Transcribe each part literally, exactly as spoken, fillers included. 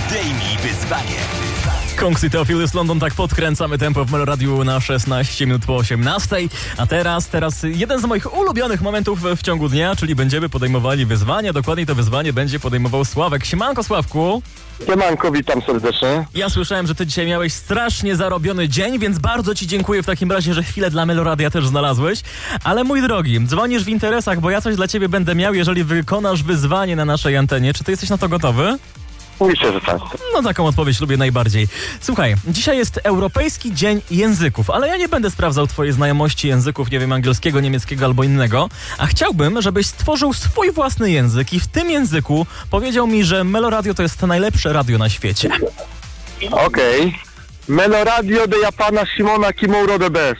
Podejmij wyzwanie. Kongs i Teofilus London, tak podkręcamy tempo w Meloradiu na szesnaście minut po osiemnastej. A teraz, teraz jeden z moich ulubionych momentów w ciągu dnia, czyli będziemy podejmowali wyzwania. Dokładniej to wyzwanie będzie podejmował Sławek. Siemanko, Sławku. Siemanko, witam serdecznie. Ja słyszałem, że ty dzisiaj miałeś strasznie zarobiony dzień, więc bardzo ci dziękuję w takim razie, że chwilę dla Meloradia też znalazłeś. Ale mój drogi, dzwonisz w interesach, bo ja coś dla ciebie będę miał, jeżeli wykonasz wyzwanie na naszej antenie. Czy ty jesteś na to gotowy? Myślę, że tak. No taką odpowiedź lubię najbardziej. Słuchaj, dzisiaj jest Europejski Dzień Języków, ale ja nie będę sprawdzał twojej znajomości języków, nie wiem, angielskiego, niemieckiego albo innego, a chciałbym, żebyś stworzył swój własny język i w tym języku powiedział mi, że Meloradio to jest najlepsze radio na świecie. Okej. Okay. Meloradio de Japana Shimona Kimura the best.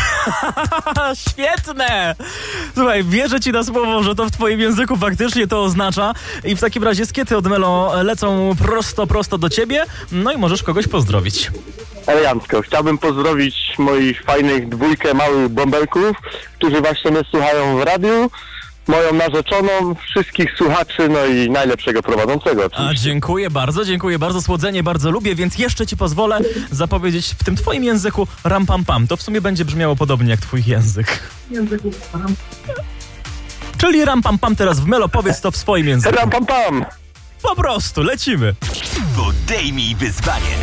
Świetne! Słuchaj, wierzę ci na słowo, że to w twoim języku faktycznie to oznacza i w takim razie skiety od Melo lecą prosto, prosto do ciebie, no i możesz kogoś pozdrowić. Elegancko. Chciałbym pozdrowić moich fajnych dwójkę małych bąbelków, którzy właśnie mnie słuchają w radiu, moją narzeczoną, wszystkich słuchaczy, no i najlepszego prowadzącego. Oczywiście. A dziękuję bardzo, dziękuję bardzo. Słodzenie bardzo lubię, więc jeszcze ci pozwolę zapowiedzieć w tym twoim języku ram pam pam. To w sumie będzie brzmiało podobnie jak twój język. Języku ram. Czyli ram pam pam teraz w Melo, powiedz to w swoim języku. Ram pam pam! Po prostu, lecimy. Podejmij wyzwanie.